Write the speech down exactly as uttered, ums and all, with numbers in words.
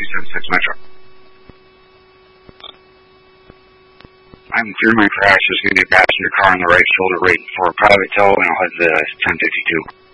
seven six Metro. I'm clear my crash. There's going to be a passenger car on the right shoulder right for a private tow, and I'll head to the ten fifty-two.